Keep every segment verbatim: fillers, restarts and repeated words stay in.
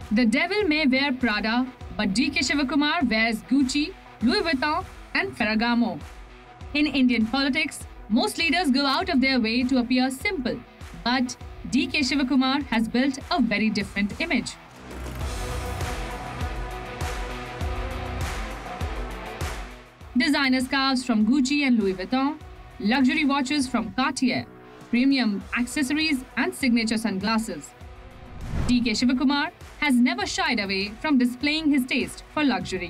The devil may wear Prada, but D K Shivakumar wears Gucci, Louis Vuitton and Ferragamo. In Indian politics, most leaders go out of their way to appear simple, but D K Shivakumar has built a very different image. Designer scarves from Gucci and Louis Vuitton, luxury watches from Cartier, premium accessories and signature sunglasses. D K Shivakumar has never shied away from displaying his taste for luxury.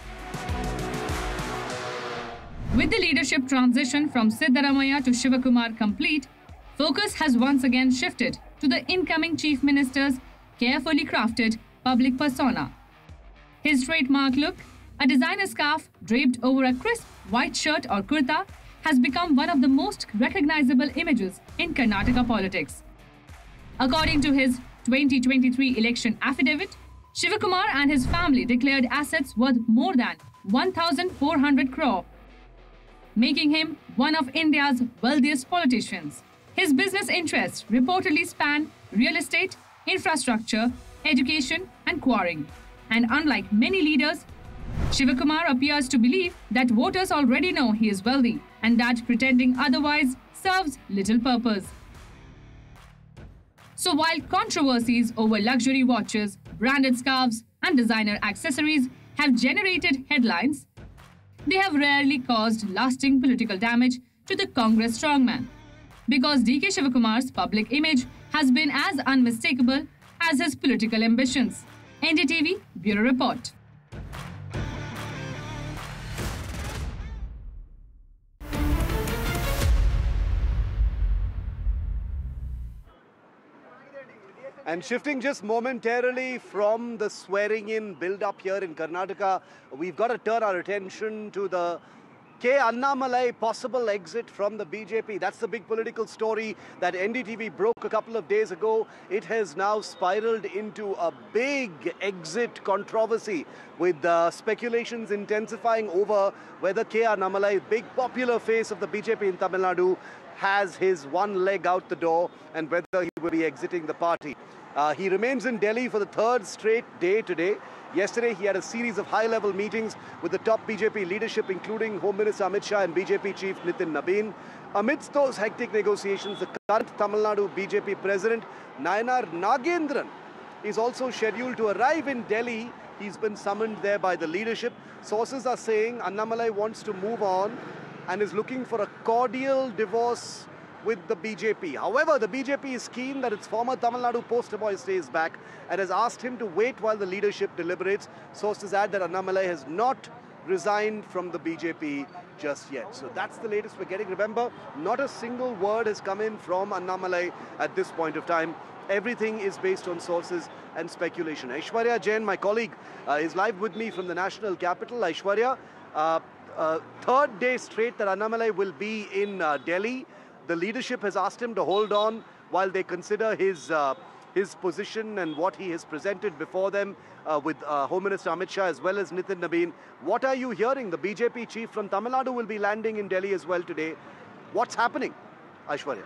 With the leadership transition from Siddaramaiah to Shivakumar complete, focus has once again shifted to the incoming Chief Minister's carefully crafted public persona. His trademark look, a designer scarf draped over a crisp white shirt or kurta, has become one of the most recognizable images in Karnataka politics. According to his twenty twenty-three election affidavit, Shivakumar and his family declared assets worth more than one thousand four hundred crore, making him one of India's wealthiest politicians. His business interests reportedly span real estate, infrastructure, education and quarrying. And unlike many leaders, Shivakumar appears to believe that voters already know he is wealthy and that pretending otherwise serves little purpose. So while controversies over luxury watches, branded scarves and designer accessories have generated headlines, they have rarely caused lasting political damage to the Congress strongman, because D K Shivakumar's public image has been as unmistakable as his political ambitions. N D T V Bureau Report. And shifting just momentarily from the swearing-in build-up here in Karnataka, we've got to turn our attention to the K. Annamalai possible exit from the B J P. That's the big political story that N D T V broke a couple of days ago. It has now spiraled into a big exit controversy, with uh, speculations intensifying over whether K. Annamalai, big popular face of the B J P in Tamil Nadu, has his one leg out the door and whether he will be exiting the party. Uh, he remains in Delhi for the third straight day today. Yesterday, he had a series of high-level meetings with the top B J P leadership, including Home Minister Amit Shah and B J P Chief Nitin Nabin. Amidst those hectic negotiations, the current Tamil Nadu B J P President, Nayanar Nagendran, is also scheduled to arrive in Delhi. He's been summoned there by the leadership. Sources are saying Annamalai wants to move on and is looking for a cordial divorce with the B J P. However, the B J P is keen that its former Tamil Nadu poster boy stays back and has asked him to wait while the leadership deliberates. Sources add that Annamalai has not resigned from the B J P just yet. So that's the latest we're getting. Remember, not a single word has come in from Annamalai at this point of time. Everything is based on sources and speculation. Aishwarya Jain, my colleague, uh, is live with me from the national capital. Aishwarya, uh, uh, third day straight that Annamalai will be in uh, Delhi. The leadership has asked him to hold on while they consider his uh, his position and what he has presented before them uh, with uh, Home Minister Amit Shah as well as Nitin Nabin. What are you hearing? The B J P chief from Tamil Nadu will be landing in Delhi as well today. What's happening, Aishwarya?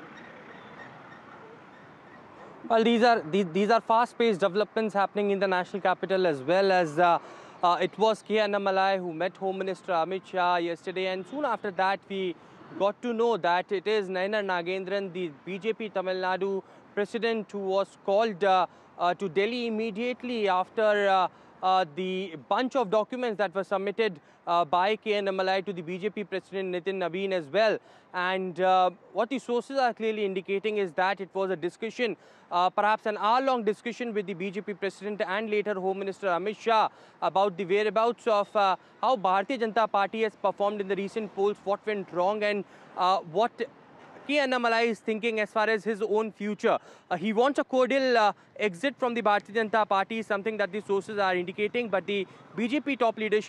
Well, these are these, these are fast-paced developments happening in the national capital, as well as uh, uh, it was K. Annamalai who met Home Minister Amit Shah yesterday, and soon after that we got to know that it is Nayanar Nagendran, the B J P Tamil Nadu president, who was called uh, uh, to Delhi immediately after uh, uh, the bunch of documents that were submitted uh, by K. Annamalai to the B J P president Nitin Nabin as well. And uh, what the sources are clearly indicating is that it was a discussion, uh, perhaps an hour-long discussion with the B J P president and later Home Minister Amit Shah about the whereabouts of uh, how Bharatiya Janata Party has performed in the recent polls, what went wrong and uh, what K. Annamalai is thinking as far as his own future. Uh, he wants a cordial uh, exit from the Bharatiya Janata Party, something that the sources are indicating, but the B J P top leadership